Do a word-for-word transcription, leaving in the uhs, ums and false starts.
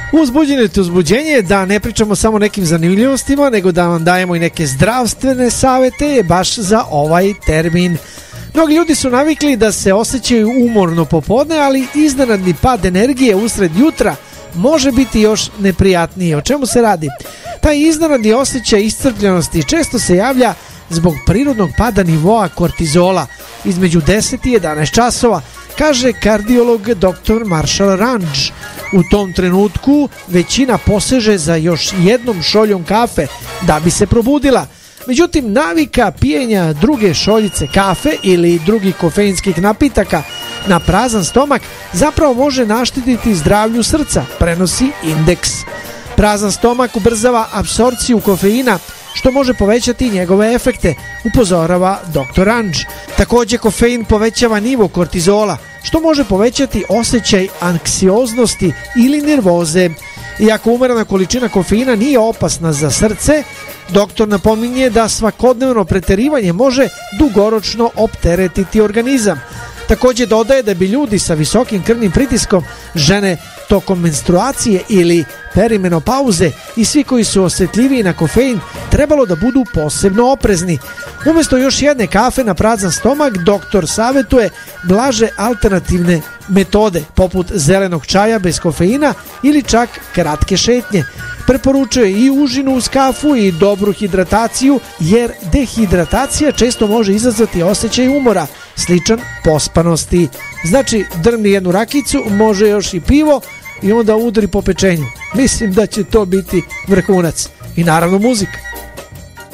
Uzbuđenje te uzbuđenje, da ne pričamo samo o nekim zanimljivostima, nego da vam dajemo i neke zdravstvene savete je baš za ovaj termin. Mnogi ljudi su navikli da se osjećaju umorno popodne, ali iznenadni pad energije usred jutra može biti još neprijatniji. O čemu se radi? Taj iznenadni osjećaj iscrpljenosti često se javlja zbog prirodnog pada nivoa kortizola između deset i jedanaest časova, kaže kardiolog doktor Marshall Range. U tom trenutku većina poseže za još jednom šoljom kafe da bi se probudila. Međutim, navika pijenja druge šoljice kafe ili drugih kofeinskih napitaka na prazan stomak zapravo može naštetiti zdravlju srca, prenosi Indeks. Prazan stomak ubrzava apsorpciju kofeina, što može povećati njegove efekte, upozorava doktor Range. Također, kofein povećava nivo kortizola, što može povećati osjećaj anksioznosti ili nervoze. Iako umerena količina kofeina nije opasna za srce, doktor napominje da svakodnevno preterivanje može dugoročno opteretiti organizam. Također dodaje da bi ljudi sa visokim krvnim pritiskom, žene tokom menstruacije ili perimenopauze i svi koji su osjetljiviji na kofein trebalo da budu posebno oprezni. Umjesto još jedne kafe na prazan stomak, doktor savjetuje blaže alternativne metode poput zelenog čaja bez kofeina ili čak kratke šetnje. Preporučuje i užinu uz kafu i dobru hidrataciju, jer dehidratacija često može izazvati osjećaj umora, sličan pospanosti. Znači, drmni jednu rakicu, može još i pivo i onda udri po pečenju. Mislim da će to biti vrhunac. I naravno muzika.